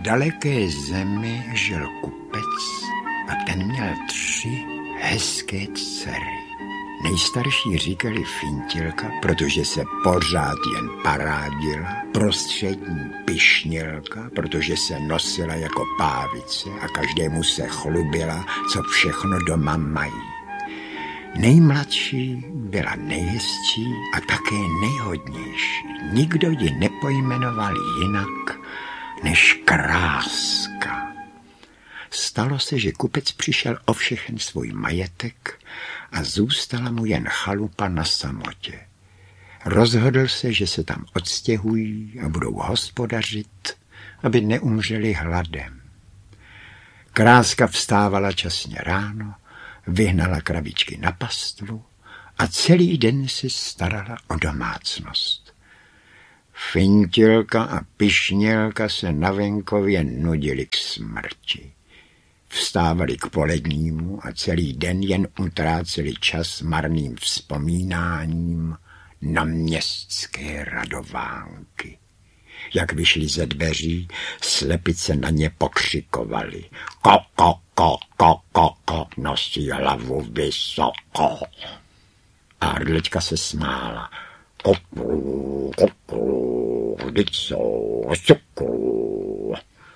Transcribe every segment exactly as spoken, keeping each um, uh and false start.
daleké zemi žil kupec a ten měl tři hezké dcery. Nejstarší říkali Fintilka, protože se pořád jen parádila, prostřední Pyšnilka, protože se nosila jako pávice a každému se chlubila, co všechno doma mají. Nejmladší byla nejhezčí a také nejhodnější. Nikdo ji nepojmenoval jinak než Kráska. Stalo se, že kupec přišel o všechen svůj majetek a zůstala mu jen chalupa na samotě. Rozhodl se, že se tam odstěhují a budou hospodařit, aby neumřeli hladem. Kráska vstávala časně ráno, vyhnala krabičky na pastvu a celý den si starala o domácnost. Fintilka a Pyšnilka se na venkově nudili k smrti. Vstávali k polednímu a celý den jen utráceli čas marným vzpomínáním na městské radovánky. Jak vyšli ze dveří, slepice na ně pokřikovali. Ko, ko, ko, ko, ko, ko, nosí hlavu vysoko. A hrdlička se smála. Kokru, kokru, vždyť jsou cukru.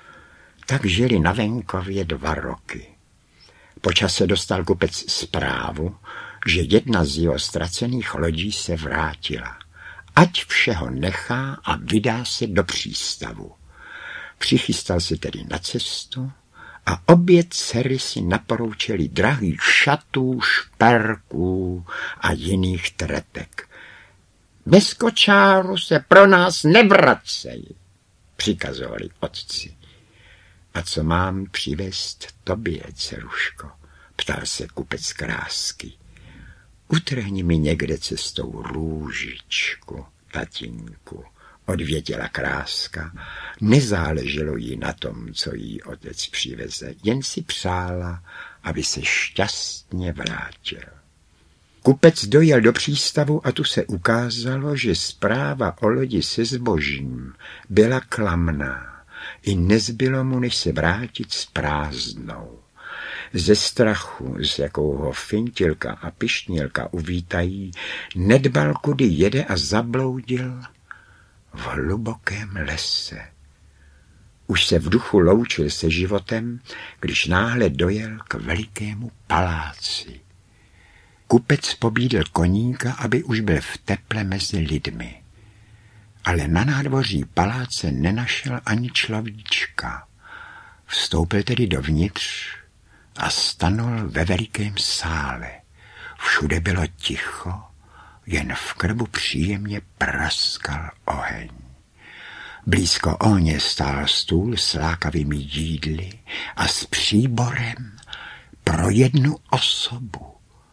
Tak žili na venkově dva roky. Po čase dostal kupec zprávu, že jedna z jeho ztracených lodí se vrátila. Ať všeho nechá a vydá se do přístavu. Přichystal se tedy na cestu a obě dcery si naporoučili drahých šatů, šperků a jiných tretek. Bez kočáru se pro nás nevracej, přikazovali otci. A co mám přivést tobě, dceruško? Ptal se kupec Krásky. Utrhni mi někde cestou růžičku, tatínku, odvěděla Kráska. Nezáleželo jí na tom, co jí otec přiveze, jen si přála, aby se šťastně vrátil. Kupec dojel do přístavu a tu se ukázalo, že zpráva o lodi se zbožím byla klamná. I nezbylo mu, než se vrátit s prázdnou. Ze strachu, s jakou ho Fintilka a Pyšnilka uvítají, nedbal, kudy jede a zabloudil v hlubokém lese. Už se v duchu loučil se životem, když náhle dojel k velikému paláci. Kupec pobídl koníka, aby už byl v teple mezi lidmi. Ale na nádvoří paláce nenašel ani človíčka. Vstoupil tedy dovnitř a stanul ve velikém sále. Všude bylo ticho, jen v krbu příjemně praskal oheň. Blízko ohně stál stůl s lákavými jídly a s příborem pro jednu osobu.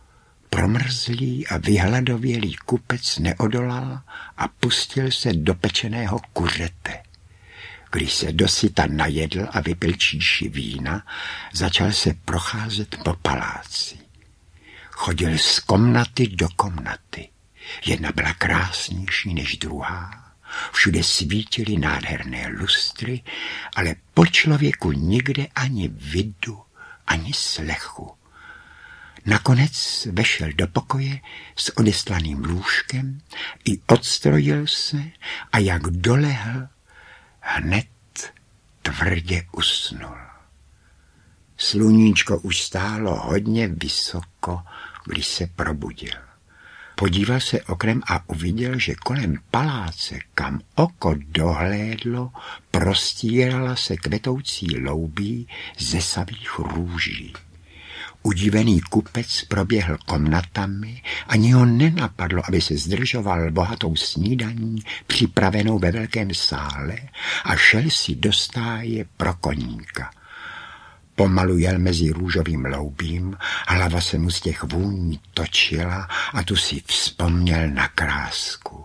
Promrzlý a vyhladovělý kupec neodolal a pustil se do pečeného kuřete. Když se dosyta najedl a vypil číši vína, začal se procházet po paláci. Chodil z komnaty do komnaty. Jedna byla krásnější než druhá. Všude svítily nádherné lustry, ale po člověku nikde ani vidu, ani slechu. Nakonec vešel do pokoje s odeslaným lůžkem i odstrojil se a jak dolehl, hned tvrdě usnul. Sluníčko už stálo hodně vysoko, když se probudil. Podíval se oknem a uviděl, že kolem paláce, kam oko dohlédlo, prostírala se kvetoucí loubí ze savých růží. Udivený kupec proběhl komnatami, ani ho nenapadlo, aby se zdržoval bohatou snídaní připravenou ve velkém sále a šel si do stáje pro koníka. Pomalu jel mezi růžovým loubím, hlava se mu z těch vůní točila a tu si vzpomněl na Krásku.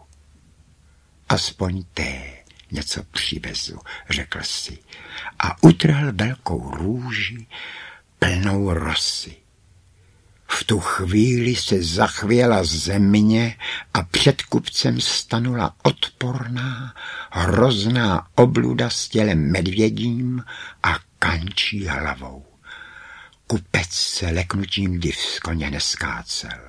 Aspoň té něco přivezu, řekl si, a utrhl velkou růži plnou rosy. V tu chvíli se zachvěla země a před kupcem stanula odporná, hrozná obluda s tělem medvědím a kančí hlavou. Kupec se leknutím div z koně neskácel.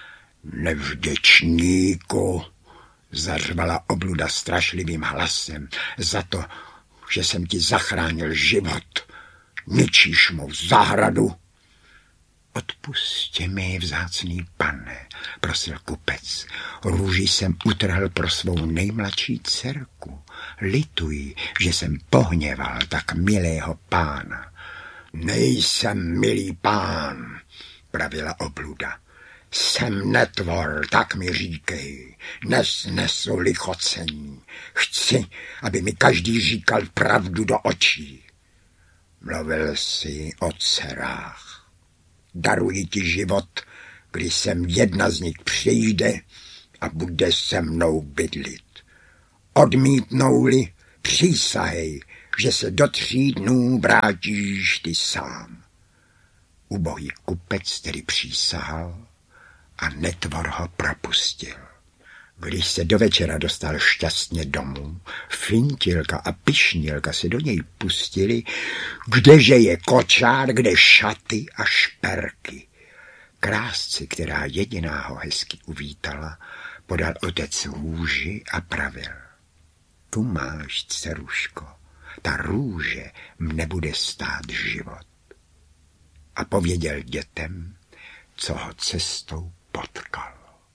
Nevděčníku, zařvala obluda strašlivým hlasem, za to, že jsem ti zachránil život. Ničíš mou zahradu. Odpusti mi, vzácný pane, prosil kupec. Růži jsem utrhl pro svou nejmladší dcerku. Lituji, že jsem pohněval tak milého pána. Nejsem milý pán, pravila obluda. Jsem netvor, tak mi říkej, nesnesu lichocení. Chci, aby mi každý říkal pravdu do očí. Mluvil jsi o dcerách. Daruji ti život, když sem jedna z nich přijde a bude se mnou bydlit. Odmítnou-li, přísahej, že se do tří dnů vrátíš ty sám. Ubohý kupec tedy přísahal a netvor ho propustil. Když se do večera dostal šťastně domů, Fintilka a Pyšnilka se do něj pustili, kdeže je kočár, kde šaty a šperky. Krásci, která jediná ho hezky uvítala, podal otec růži a pravil. Tu máš, dceruško, ta růže mne bude stát život. A pověděl dětem, co ho cestou potkal.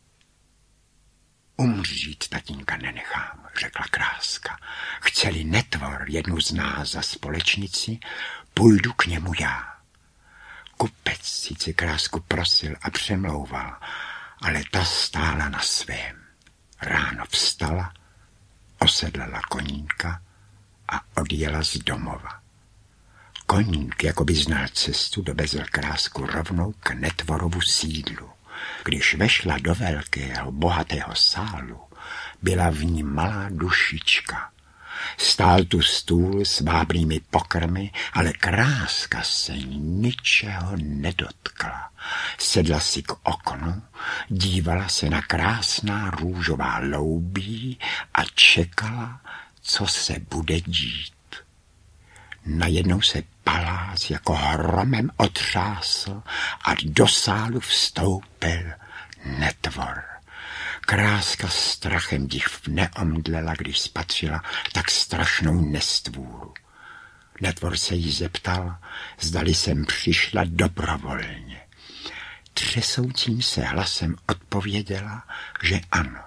Umřít tatínka nenechám, řekla Kráska. Chce-li netvor jednu z nás za společnici, půjdu k němu já. Kupec sice Krásku prosil a přemlouval, ale ta stála na svém. Ráno vstala, osedlala koníka a odjela z domova. Koník, jako by znal cestu, dovezl Krásku rovnou k netvorovu sídlu. Když vešla do velkého, bohatého sálu, byla v ní malá dušička. Stál tu stůl s vábnými pokrmy, ale Kráska se ničeho nedotkla. Sedla si k oknu, dívala se na krásná růžová loubí a čekala, co se bude dít. Najednou se palác jako hromem otřásl a do sálu vstoupil netvor. Kráska strachem div neomdlela, když spatřila tak strašnou nestvůru. Netvor se jí zeptal, zdali jsem přišla dobrovolně. Třesoucím se hlasem odpověděla, že ano.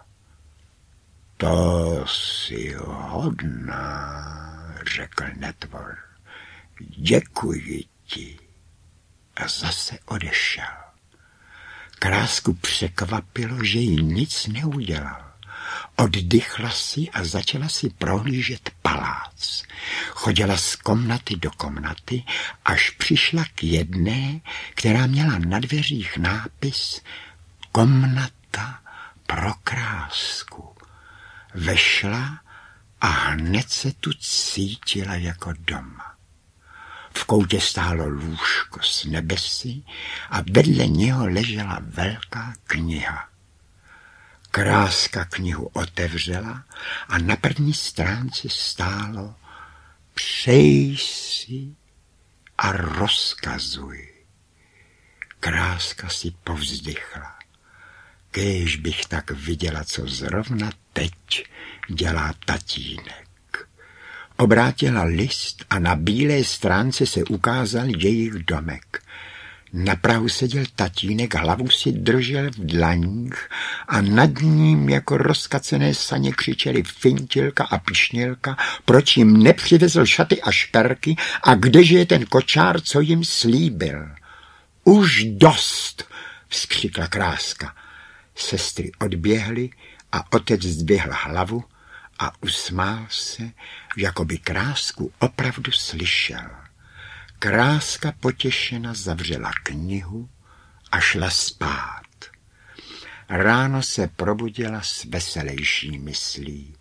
To si hodná, řekl netvor. Děkuji ti. A zase odešel. Krásku překvapilo, že jí nic neudělal. Oddychla si a začala si prohlížet palác. Chodila z komnaty do komnaty, až přišla k jedné, která měla na dveřích nápis Komnata pro Krásku. Vešla a hned se tu cítila jako doma. V koutě stálo lůžko s nebesy a vedle něho ležela velká kniha. Kráska knihu otevřela a na první stránce stálo Přej si a rozkazuj. Kráska si povzdychla. Kéž bych tak viděla, co zrovna teď dělá tatínek. Obrátila list a na bílé stránce se ukázal jejich domek. Na prahu seděl tatínek, hlavu si držel v dlaních a nad ním jako rozkacené saně křičeli Fintilka a Pyšnilka, proč jim nepřivezl šaty a šperky a kdeže je ten kočár, co jim slíbil. Už dost, vzkřikla Kráska. Sestry odběhly a otec zdvihl hlavu a usmál se, jako by Krásku opravdu slyšel. Kráska potěšena zavřela knihu a šla spát. Ráno se probudila s veselejší myslí.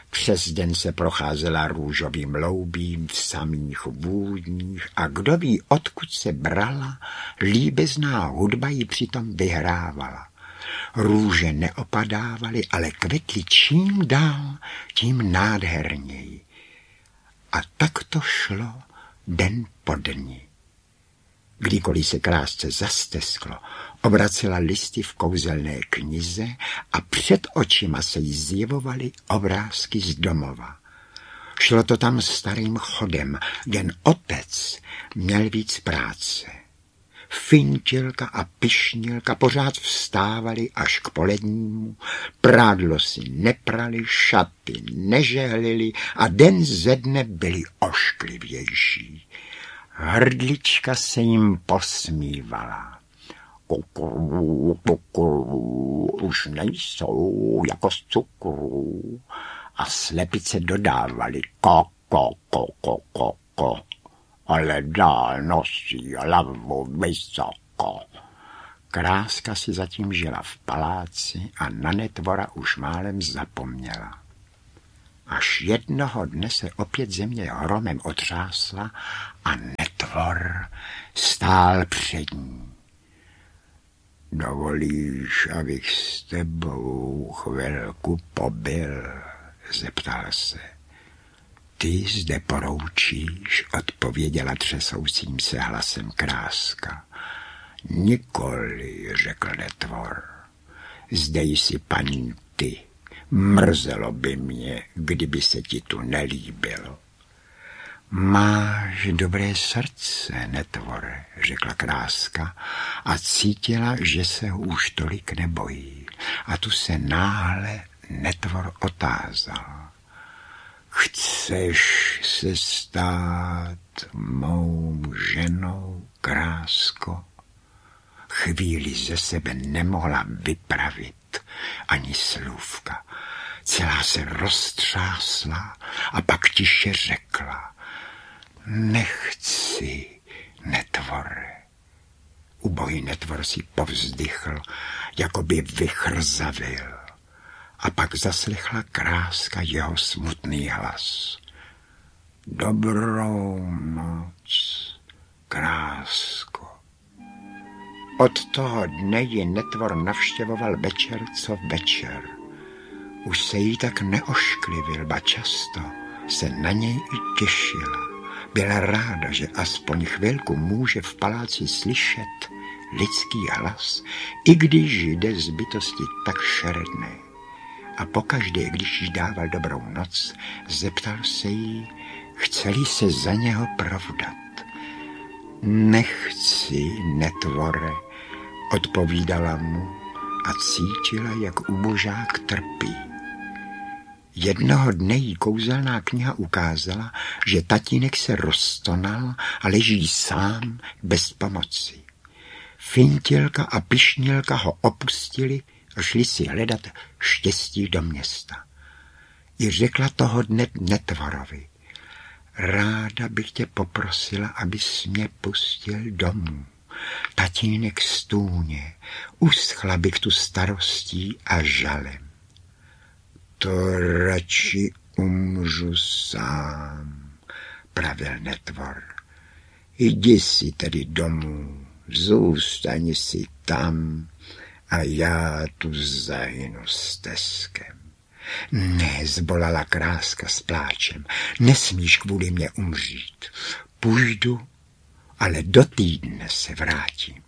Přes den se procházela růžovým loubím v samých vůních a kdo ví, odkud se brala, líbezná hudba ji přitom vyhrávala. Růže neopadávaly, ale kvetly čím dál, tím nádherněji. A tak to šlo den po dni. Kdykoliv se krásce zastesklo, obracela listy v kouzelné knize a před očima se jí zjevovaly obrázky z domova. Šlo to tam starým chodem, jen otec měl víc práce. Fintilka a Pišnilka pořád vstávali až k polednímu, prádlo si neprali, šaty nežehlili a den ze dne byli ošklivější. Hrdlička se jim posmívala. Kukuru, kukuru, už nejsou jako z cukru. A slepice dodávali ko, ko, ko, ko, ko, ko. Ale dál nosí hlavu vysoko. Kráska si zatím žila v paláci a na Netvora už málem zapomněla. Až jednoho dne se opět země hromem otřásla a Netvor stál před ní. Dovolíš, abych s tebou chvilku pobyl, zeptal se. Ty zde poroučíš, odpověděla třesoucím se hlasem Kráska. Nikoli, řekl Netvor. Zde jsi paní ty. Mrzelo by mě, kdyby se ti tu nelíbilo. Máš dobré srdce, Netvore, řekla Kráska a cítila, že se ho už tolik nebojí. A tu se náhle Netvor otázal. Chceš se stát mou ženou, Krásko? Chvíli ze sebe nemohla vypravit ani slůvka. Celá se roztřásla a pak tiše řekla. Nechci, Netvore. Ubohý Netvor si povzdychl, jako by vychrzavil. A pak zaslechla Kráska jeho smutný hlas. Dobrou noc, Krásko. Od toho dne ji Netvor navštěvoval večer co večer. Už se jí tak neošklivil, ba často se na něj i těšila. Byla ráda, že aspoň chvilku může v paláci slyšet lidský hlas, i když jde z bytosti tak šeredné. A pokaždé, když jí dával dobrou noc, zeptal se jí, chce-li se za něho provdat. Nechci, Netvore, odpovídala mu a cítila, jak ubožák trpí. Jednoho dne jí kouzelná kniha ukázala, že tatínek se roztonal a leží sám bez pomoci. Fintilka a Pišnilka ho opustili a šli si hledat štěstí do města. I řekla toho dne Netvorovi. Ráda bych tě poprosila, abys mě pustil domů. Tatínek stůně, uschla bych tu starostí a žalem. To radši umřu sám, pravil Netvor. Jdi si tedy domů, zůstaň si tam a já tu zahynu steskem. Ne, zbolala Kráska s pláčem, nesmíš kvůli mě umřít. Půjdu, ale do týdne se vrátím.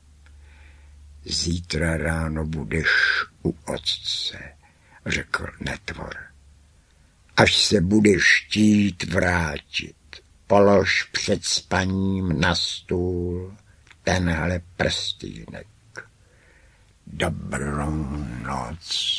Zítra ráno budeš u otce, řekl Netvor. Až se budeš chtít vrátit, polož před spaním na stůl tenhle prstýnek. Dobrou noc,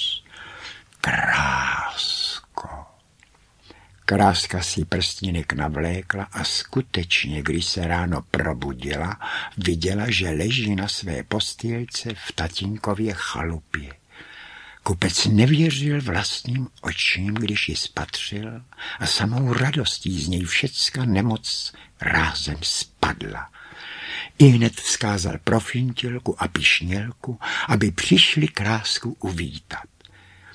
Krásko. Kráska si prstínek navlékla a skutečně, když se ráno probudila, viděla, že leží na své postýlce v tatínkově chalupě. Kupec nevěřil vlastním očím, když ji spatřil a samou radostí z něj všecka nemoc rázem spadla. Ihned vzkázal pro Fintilku a Pišnilku, aby přišli Krásku uvítat.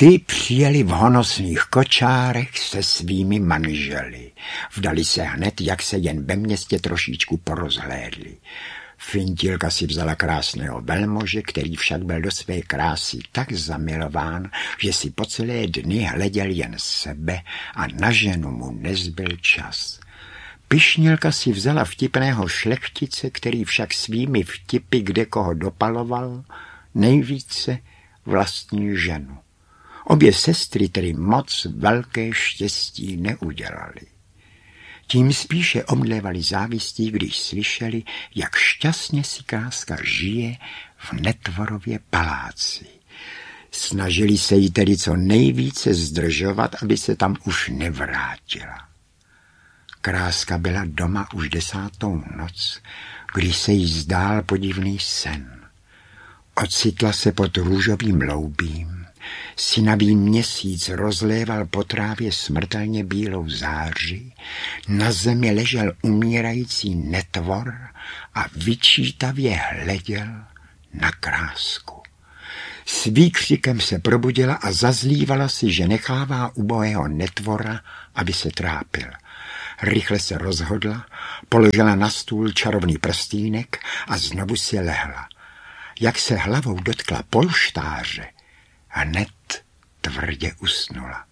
Ty přijeli v honosných kočárech se svými manželi. Vdali se hned, jak se jen ve městě trošičku porozhlédli. Fintilka si vzala krásného velmože, který však byl do své krásy tak zamilován, že si po celé dny hleděl jen sebe a na ženu mu nezbyl čas. Pyšnilka si vzala vtipného šlechtice, který však svými vtipy kde koho dopaloval, nejvíce vlastní ženu. Obě sestry tedy moc velké štěstí neudělali. Tím spíše omdlévali závistí, když slyšeli, jak šťastně si Kráska žije v Netvorově paláci. Snažili se jí tedy co nejvíce zdržovat, aby se tam už nevrátila. Kráska byla doma už desátou noc, když se jí zdál podivný sen. Ocitla se pod růžovým loubím, synavý měsíc rozléval po trávě smrtelně bílou záři, na zemi ležel umírající Netvor a vyčítavě hleděl na Krásku. S výkřikem se probudila a zazlívala si, že nechává ubohého Netvora, aby se trápil. Rychle se rozhodla, položila na stůl čarovný prstýnek a znovu si lehla. Jak se hlavou dotkla polštáře, hned tvrdě usnula.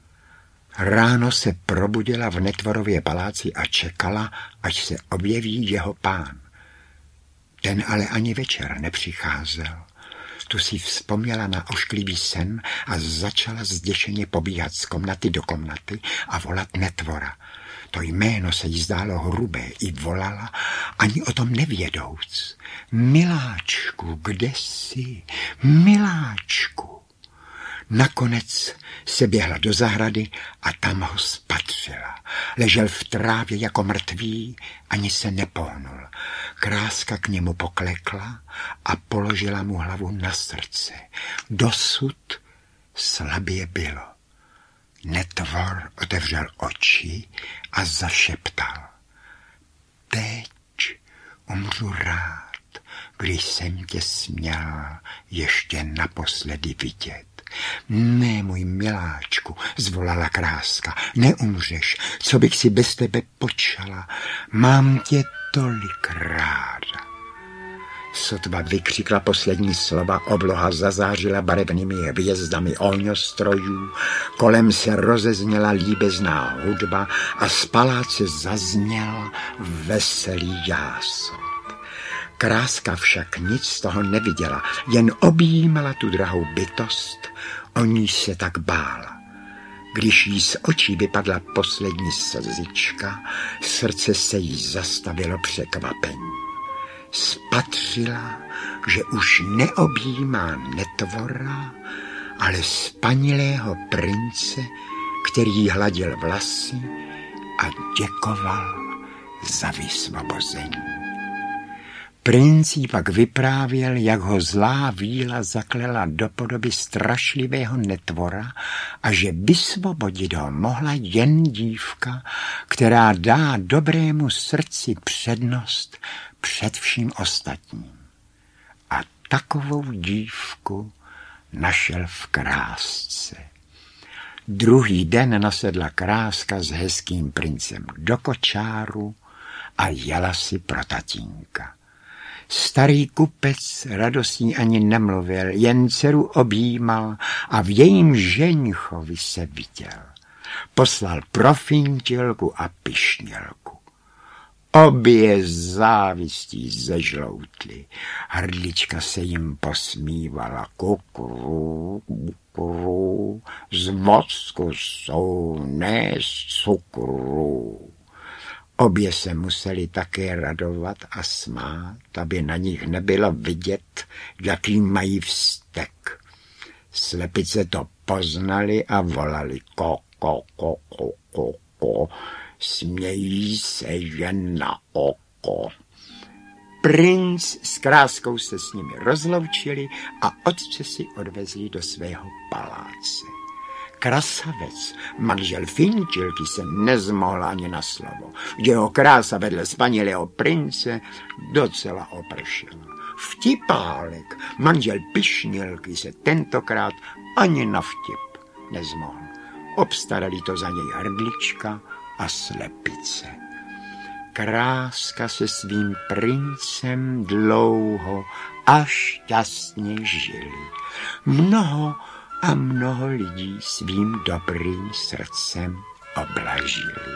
Ráno se probudila v Netvorově paláci a čekala, až se objeví jeho pán. Ten ale ani večer nepřicházel. Tu si vzpomněla na ošklivý sen a začala zděšeně pobíhat z komnaty do komnaty a volat Netvora. To jméno se jí zdálo hrubé, i volala, ani o tom nevědouc. Miláčku, kde jsi? Miláčku. Nakonec se běhla do zahrady a tam ho spatřila. Ležel v trávě jako mrtvý, ani se nepohnul. Kráska k němu poklekla a položila mu hlavu na srdce. Dosud slabě bylo. Netvor otevřel oči a zašeptal. Teď umřu rád, když jsem tě směl ještě naposledy vidět. Ne, můj miláčku, zvolala Kráska, neumřeš, co bych si bez tebe počala, mám tě tolik ráda. Sotva vykřikla poslední slova, obloha zazářila barevnými hvězdami ohňostrojů, kolem se rozezněla líbezná hudba a z paláce zazněl veselý jásot. Kráska však nic z toho neviděla, jen objímala tu drahou bytost, o níž se tak bála. Když jí z očí vypadla poslední slzička, srdce se jí zastavilo překvapení. Spatřila, že už neobjímá Netvora, ale spanilého prince, který hladil vlasy a děkoval za vysvobození. Princ jí pak vyprávěl, jak ho zlá víla zaklela do podoby strašlivého Netvora a že vysvobodit ho mohla jen dívka, která dá dobrému srdci přednost před vším ostatním. A takovou dívku našel v Krásce. Druhý den nasedla Kráska s hezkým princem do kočáru a jela si pro tatínka. Starý kupec radostní ani nemluvil, jen dceru objímal a v jejím ženíchovi se viděl. Poslal pro Fintilku a Pyšnilku. Obě závistí zežloutly. Hrdlička se jim posmívala. Kukru, kukru, z vosku jsou, ne z cukru. Obě se museli také radovat a smát, aby na nich nebylo vidět, jaký mají vztek. Slepice to poznali a volali ko, ko, ko, ko, ko, ko. Smějí se jen na oko. Princ s Kráskou se s nimi rozloučili a otce si odvezli do svého paláce. Krasavec, manžel Fintilky, se nezmohl ani na slovo. Jeho krása vedle spanilého prince docela opršela. Vtipálek, manžel Pišnilky, se tentokrát ani na vtip nezmohl. Obstarali to za něj hrdlička a slepice. Kráska se svým princem dlouho a šťastně žili. Mnoho a mnoho lidí svým dobrým srdcem oblažili.